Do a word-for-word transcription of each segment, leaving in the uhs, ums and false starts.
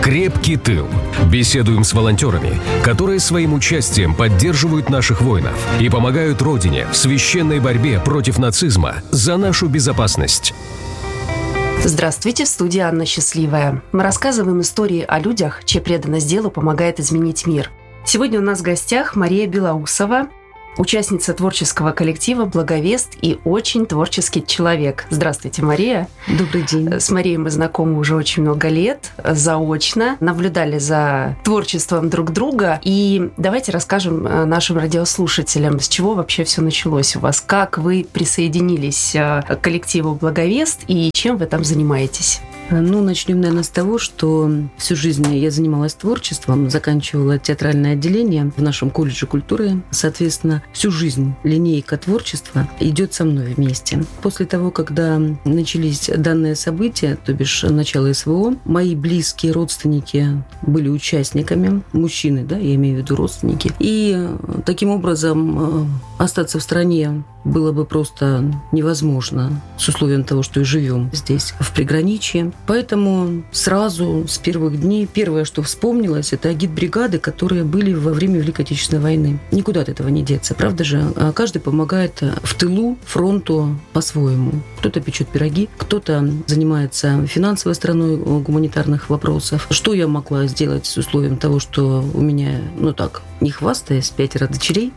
«Крепкий тыл». Беседуем с волонтерами, которые своим участием поддерживают наших воинов и помогают Родине в священной борьбе против нацизма за нашу безопасность. Здравствуйте, в студии Анна Счастливая. Мы рассказываем истории о людях, чья преданность делу помогает изменить мир. Сегодня у нас в гостях Мария Белоусова, участница творческого коллектива «Благовест» и очень творческий человек. Здравствуйте, Мария. Добрый день. С Марией мы знакомы уже очень много лет, заочно, наблюдали за творчеством друг друга. И давайте расскажем нашим радиослушателям, с чего вообще все началось у вас, как вы присоединились к коллективу «Благовест» и чем вы там занимаетесь. Ну, начнем, наверное, с того, что всю жизнь я занималась творчеством, заканчивала театральное отделение в нашем колледже культуры. Соответственно, всю жизнь линейка творчества идет со мной вместе. После того, когда начались данные события, то бишь начало СВО, мои близкие родственники были участниками, мужчины, да, я имею в виду родственники. И таким образом остаться в стране было бы просто невозможно с условием того, что и живем здесь, в приграничье. Поэтому сразу с первых дней первое, что вспомнилось, это агитбригады, которые были во время Великой Отечественной войны. Никуда от этого не деться, правда же? Каждый помогает в тылу фронту по-своему. Кто-то печет пироги, кто-то занимается финансовой стороной гуманитарных вопросов. Что я могла сделать с условием того, что у меня, ну так, не хвастаясь, пятеро дочерей,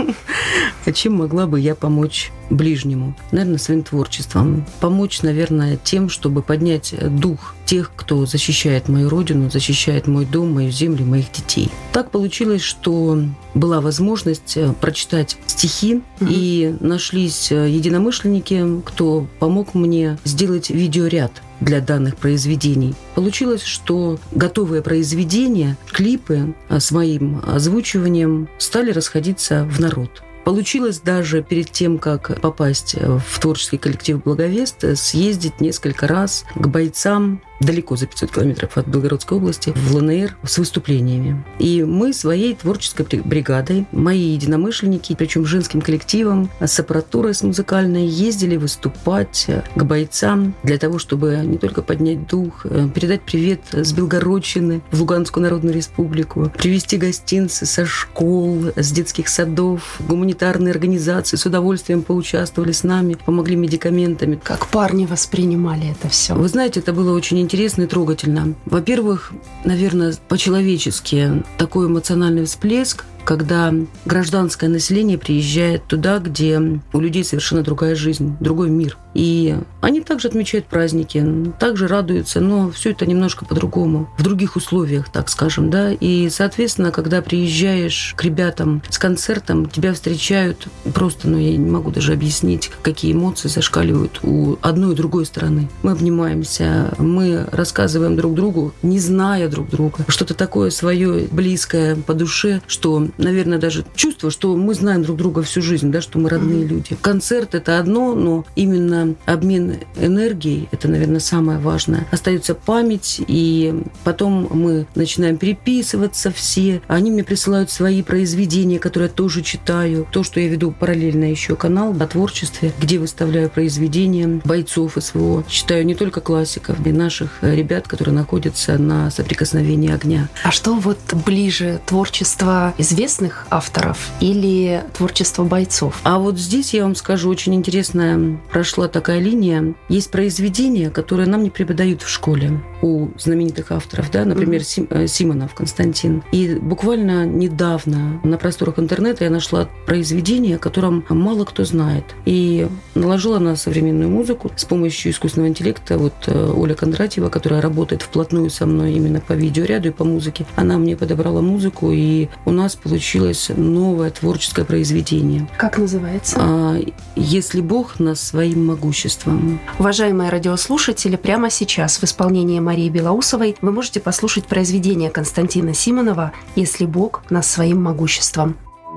а чем могла бы я помочь ближнему? Наверное, своим творчеством. Помочь, наверное, тем, чтобы поднять дух тех, кто защищает мою родину, защищает мой дом, мою землю, моих детей. Так получилось, что была возможность прочитать стихи, mm-hmm. и нашлись единомышленники, кто помог мне сделать видеоряд для данных произведений. Получилось, что готовые произведения, клипы с моим озвучиванием стали расходиться в народ. Получилось даже перед тем, как попасть в творческий коллектив «Благовест», съездить несколько раз к бойцам далеко за пятьсот километров от Белгородской области, в ЛНР, с выступлениями. И мы своей творческой бригадой, мои единомышленники, причем женским коллективом, с аппаратурой с музыкальной, ездили выступать к бойцам для того, чтобы не только поднять дух, передать привет с Белгородчины в Луганскую Народную Республику, привезти гостинцы со школ, с детских садов, гуманитарные организации с удовольствием поучаствовали с нами, помогли медикаментами. Как парни воспринимали это все? Вы знаете, это было очень интересно. Интересно и трогательно. Во-первых, наверное, по-человечески такой эмоциональный всплеск, когда гражданское население приезжает туда, где у людей совершенно другая жизнь, другой мир. И они также отмечают праздники, также радуются, но все это немножко по-другому, в других условиях, так скажем, да. И, соответственно, когда приезжаешь к ребятам с концертом, тебя встречают просто, ну, я не могу даже объяснить, какие эмоции зашкаливают у одной и другой стороны. Мы обнимаемся, мы рассказываем друг другу, не зная друг друга, что-то такое свое близкое по душе, что, наверное, даже чувство, что мы знаем друг друга всю жизнь, да, что мы родные люди. Концерт – это одно, но именно обмен энергией – это, наверное, самое важное. Остается память, и потом мы начинаем переписываться все. Они мне присылают свои произведения, которые я тоже читаю. То, что я веду параллельно еще канал о творчестве, где выставляю произведения бойцов СВО. Читаю не только классиков, но и наших ребят, которые находятся на соприкосновении огня. А что вот ближе, творчество известных авторов или творчество бойцов? А вот здесь, я вам скажу, очень интересная прошла такая линия. Есть произведения, которые нам не преподают в школе у знаменитых авторов, да, например, mm-hmm. Симонов Константин. И буквально недавно на просторах интернета я нашла произведение, о котором мало кто знает. И наложила на современную музыку с помощью искусственного интеллекта. Вот Оля Кондратьева, которая работает вплотную со мной именно по видеоряду и по музыке, она мне подобрала музыку, и у нас получилось новое творческое произведение. Как называется? «Если Бог нас своим могуществом». Уважаемые радиослушатели, прямо сейчас в исполнении Марии Белоусовой вы можете послушать произведение Константина Симонова «Если Бог нас своим могуществом».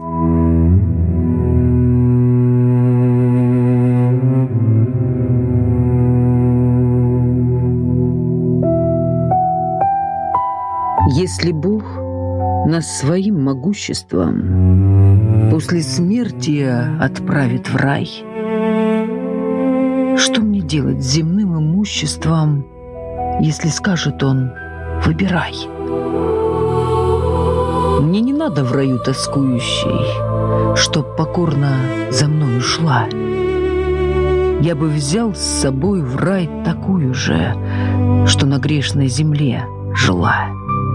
Если Бог нас своим могуществом после смерти отправит в рай, что мне делать с земным имуществом, если скажет он: выбирай. Мне не надо в раю тоскующей, чтоб покорно за мною шла. Я бы взял с собой в рай такую же, что на грешной земле жила.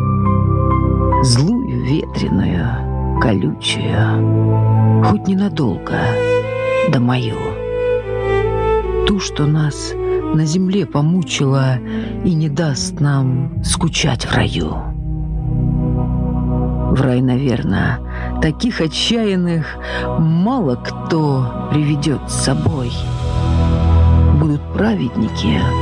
Злую, ветреную, колючую, хоть ненадолго, да мою. Ту, что нас на земле помучила и не даст нам скучать в раю. В рай, наверное, таких отчаянных мало кто приведет с собой. Будут праведники,